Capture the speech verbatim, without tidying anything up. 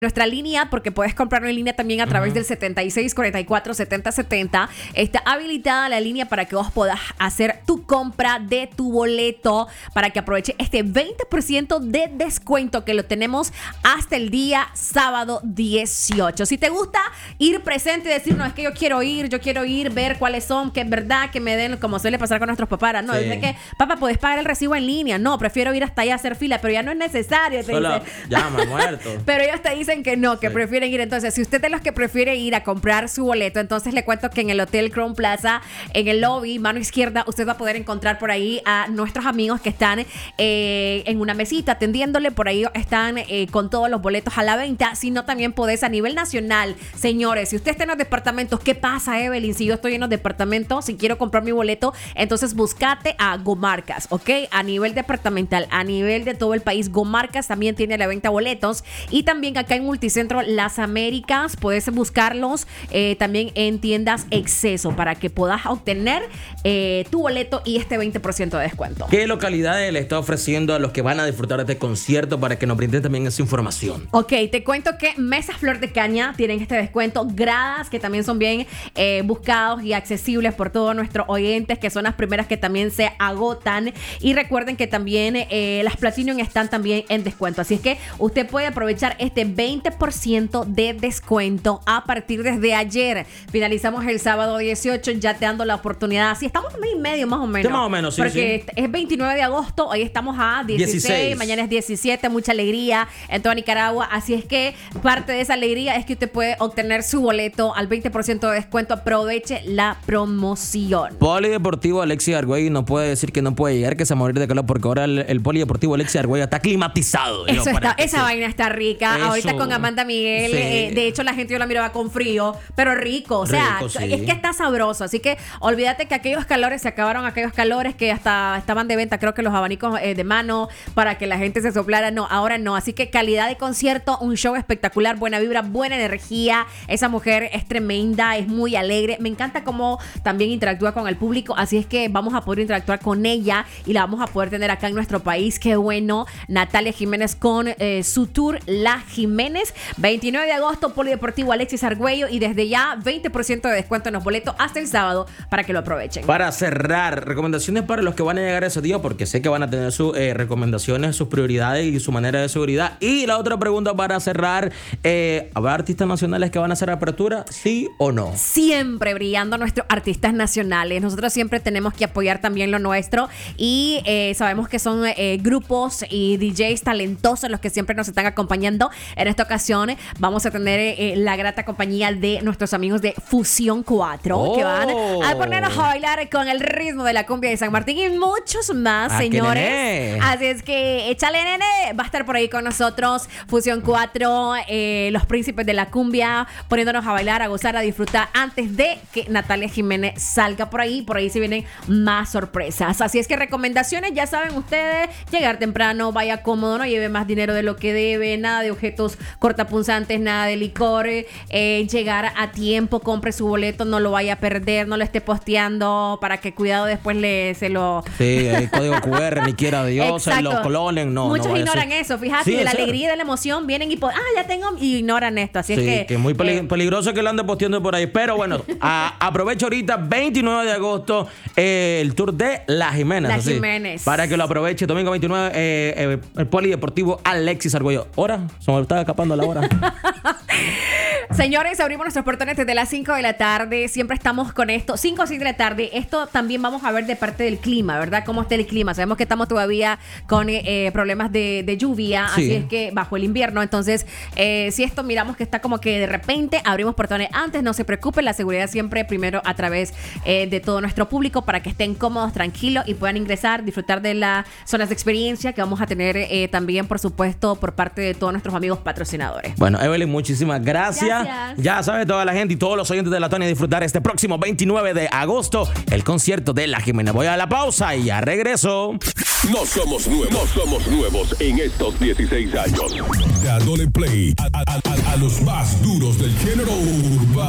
Nuestra línea, porque puedes comprarlo en línea también a través uh-huh. del setenta y seis cuarenta y cuatro setenta setenta. Está habilitada la línea para que vos puedas hacer tu compra de tu boleto para que aproveche este veinte por ciento de descuento que lo tenemos hasta el día sábado dieciocho. Si te gusta ir presente y decir, no, es que yo quiero ir, yo quiero ir, ver cuáles son, que es verdad, que me den, como suele pasar con nuestros papás. No, sí. Dice que, papá, puedes pagar el recibo en línea. No, prefiero ir hasta allá a hacer fila, pero ya no es necesario. Te Solo dice. llama, muerto. Pero ellos te dicen que no, que sí. prefieren ir. Entonces, si usted es de los que prefiere ir a comprar su boleto, entonces le cuento que en el Hotel Crown Plaza, en el lobby, mano izquierda, usted va a poder encontrar por ahí a nuestros amigos que están eh, en una mesita atendiéndole. Por ahí están eh, con todos los boletos a la venta, sino también podés a nivel nacional. Señores, si usted está en los departamentos, ¿qué pasa, Evelyn? Si yo estoy en los departamentos, si quiero comprar mi boleto, entonces buscate a Gomarcas, ¿ok? A nivel departamental, a nivel de todo el país, Gomarcas también tiene a la venta boletos. Y también acá en Multicentro Las Américas puedes buscarlos eh, también en tiendas Exceso para que puedas obtener eh, tu boleto y este veinte por ciento de descuento. ¿Qué localidades le está ofreciendo a los que van a disfrutar de este concierto para que nos brinden también esa información? Ok, te cuento que Mesas Flor de Caña tienen este descuento, Gradas, que también son bien eh, buscados y accesibles por todos nuestros oyentes, que son las primeras que también se agotan. Y recuerden que también eh, las Platinum están también en descuento, así es que usted puede aprovechar este veinte por ciento de descuento a partir desde ayer. Finalizamos el sábado dieciocho, ya te dando la oportunidad. Sí, estamos en mes y medio más o menos. Sí, más o menos, sí. Porque sí. es veintinueve de agosto, hoy estamos a dieciséis, dieciséis, mañana es diecisiete, mucha alegría en toda Nicaragua. Así es que parte de esa alegría es que usted puede obtener su boleto al veinte por ciento de descuento. Aproveche la promoción. Polideportivo Alexis Argüey no puede decir que no puede llegar, que se va a morir de calor, porque ahora el, el Polideportivo Alexis Argüey está climatizado. Eso ¿no? está, esa sí. vaina está rica. Eso. Ahorita con Amanda Miguel, sí. eh, de hecho la gente yo la miraba con frío, pero rico, o sea, rico, sí. es que está sabroso, así que olvídate que aquellos calores se acabaron, aquellos calores que hasta estaban de venta, creo que los abanicos eh, de mano para que la gente se soplara, no, ahora no, así que calidad de concierto, un show espectacular, buena vibra, buena energía, esa mujer es tremenda, es muy alegre, me encanta cómo también interactúa con el público, así es que vamos a poder interactuar con ella y la vamos a poder tener acá en nuestro país, qué bueno, Natalia Jiménez con eh, su tour La Jiménez, veintinueve de agosto, Polideportivo Alexis Argüello, y desde ya veinte por ciento de descuento en los boletos hasta el sábado para que lo aprovechen. Para cerrar, recomendaciones para los que van a llegar ese día, porque sé que van a tener sus eh, recomendaciones, sus prioridades y su manera de seguridad. Y la otra pregunta para cerrar, eh, ¿habrá artistas nacionales que van a hacer apertura? ¿Sí o no? Siempre brillando nuestros artistas nacionales. Nosotros siempre tenemos que apoyar también lo nuestro y eh, sabemos que son eh, grupos y D Js talentosos los que siempre nos están acompañando. En esta ocasión vamos a tener eh, la grata compañía de nuestros amigos de Fusión cuatro, oh. que van a ponernos a bailar con el ritmo de la cumbia de San Martín y muchos más, señores. Así es que échale, nene. Va a estar por ahí con nosotros Fusión cuatro, eh, los príncipes de la cumbia, poniéndonos a bailar, a gozar, a disfrutar antes de que Natalia Jiménez salga por ahí. Por ahí se vienen más sorpresas. Así es que recomendaciones, ya saben ustedes, llegar temprano, vaya cómodo, no lleve más dinero de lo que debe, nada de objetos cortapunzantes, nada de licor, eh, llegar a tiempo, compre su boleto, no lo vaya a perder, no lo esté posteando para que cuidado después le se lo... Sí, el código cu erre, ni quiera Dios, se lo clonen, no. Muchos no ignoran eso, fíjate, sí, de la serio. alegría y de la emoción vienen y, po- ah, ya tengo, y ignoran esto, así sí, es que... que es muy peli- eh, peligroso que lo anden posteando por ahí, pero bueno, a, aprovecho ahorita, veintinueve de agosto, eh, el tour de La Jiménez. La así, Jiménez. Para que lo aproveche, domingo veintinueve, eh, eh, el Polideportivo Alexis Argüello. ¿Hora? Se me estaba escapando la hora. Señores, abrimos nuestros portones desde las cinco de la tarde. Siempre estamos con esto. cinco o seis de la tarde. Esto también vamos a ver de parte del clima, ¿verdad? ¿Cómo está el clima? Sabemos que estamos todavía con eh, problemas de, de lluvia. Sí. Así es que bajo el invierno. Entonces, eh, si esto miramos que está como que de repente abrimos portones antes, no se preocupen. La seguridad siempre primero a través eh, de todo nuestro público para que estén cómodos, tranquilos y puedan ingresar, disfrutar de las zonas de experiencia que vamos a tener eh, también, por supuesto, por parte de todos nuestros amigos patrocinadores. Bueno, Evelyn, muchísimas gracias. Gracias. Ya sabe toda la gente y todos los oyentes de La Toña disfrutar este próximo veintinueve de agosto el concierto de La Jiménez. Voy a la pausa y ya regreso. No somos nuevos, no somos nuevos en estos dieciséis años. Dándole play a, a, a, a los más duros del género urbano.